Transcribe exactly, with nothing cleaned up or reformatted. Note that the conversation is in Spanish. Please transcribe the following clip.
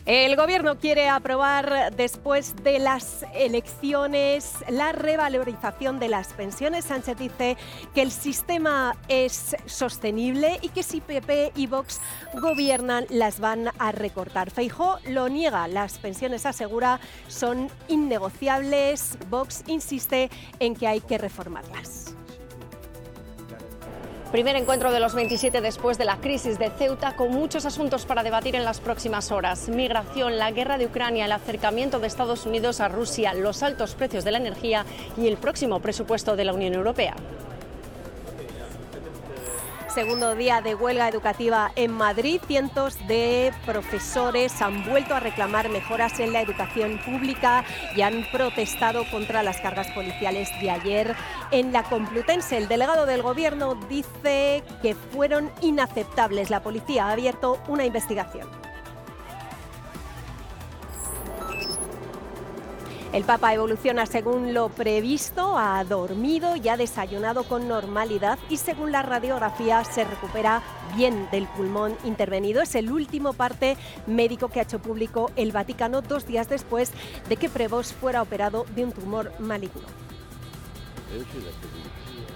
El Gobierno quiere aprobar después de las elecciones la revalorización de las pensiones. Sánchez dice que el sistema es sostenible y que si P P y Vox gobiernan las van a recortar. Feijóo lo niega, las pensiones, asegura, son innegociables. Vox insiste en que hay que reformarlas. Primer encuentro de los veintisiete después de la crisis de Ceuta, con muchos asuntos para debatir en las próximas horas. Migración, la guerra de Ucrania, el acercamiento de Estados Unidos a Rusia, los altos precios de la energía y el próximo presupuesto de la Unión Europea. Segundo día de huelga educativa en Madrid. Cientos de profesores han vuelto a reclamar mejoras en la educación pública y han protestado contra las cargas policiales de ayer en la Complutense. El delegado del Gobierno dice que fueron inaceptables. La policía ha abierto una investigación. El Papa evoluciona según lo previsto, ha dormido y ha desayunado con normalidad y según la radiografía se recupera bien del pulmón intervenido. Es el último parte médico que ha hecho público el Vaticano dos días después de que Prevost fuera operado de un tumor maligno.